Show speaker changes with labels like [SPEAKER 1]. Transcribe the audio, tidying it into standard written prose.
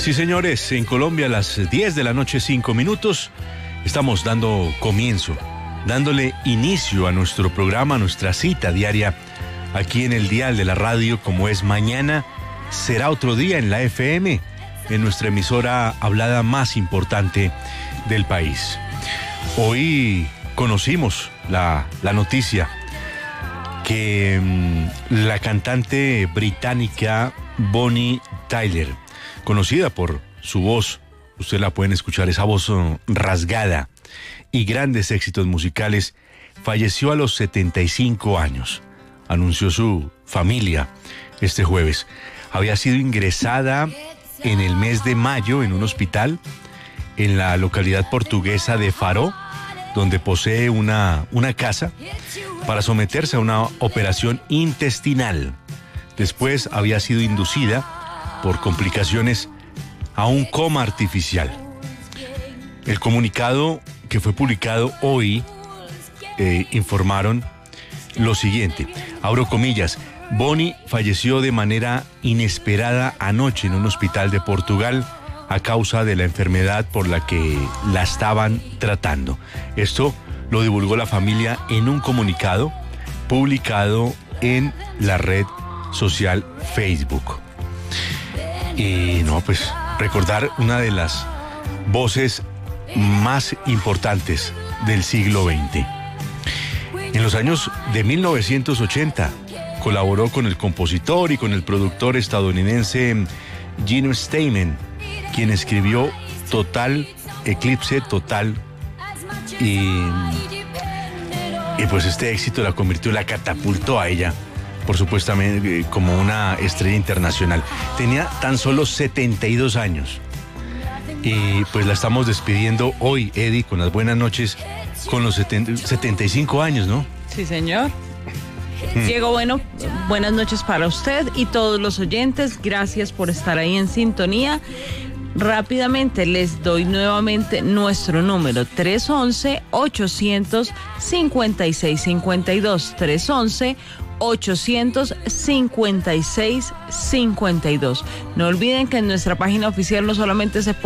[SPEAKER 1] Sí, señores, en Colombia a las 10 de la noche, 5 minutos, estamos dando comienzo, dándole inicio a nuestro programa, a nuestra cita diaria aquí en el dial de la radio, como es Mañana Será Otro Día en la FM, en nuestra emisora hablada más importante del país. Hoy conocimos la noticia que la cantante británica Bonnie Tyler, conocida por su voz, usted la pueden escuchar, esa voz rasgada y grandes éxitos musicales, falleció a los 75 años. Anunció su familia este jueves. Había sido ingresada en el mes de mayo en un hospital en la localidad portuguesa de Faro, donde posee una casa, para someterse a una operación intestinal. Después había sido inducida por complicaciones a un coma artificial. El comunicado que fue publicado hoy informaron lo siguiente, abro comillas: Bonnie falleció de manera inesperada anoche en un hospital de Portugal a causa de la enfermedad por la que la estaban tratando. Esto lo divulgó la familia en un comunicado publicado en la red social Facebook. Y pues recordar una de las voces más importantes del siglo XX. En los años de 1980 colaboró con el compositor y con el productor estadounidense Gene Steinman, quien escribió Total, Eclipse Total, y pues este éxito la convirtió, la catapultó a ella, por supuestamente, como una estrella internacional. Tenía tan solo 72 años. Y pues la estamos despidiendo hoy, Eddie, con las buenas noches, con los 75 años, ¿no?
[SPEAKER 2] Sí, señor. Diego, bueno, buenas noches para usted y todos los oyentes. Gracias por estar ahí en sintonía. Rápidamente les doy nuevamente nuestro número: 311-856-52. 311-856-52. No olviden que en nuestra página oficial no solamente se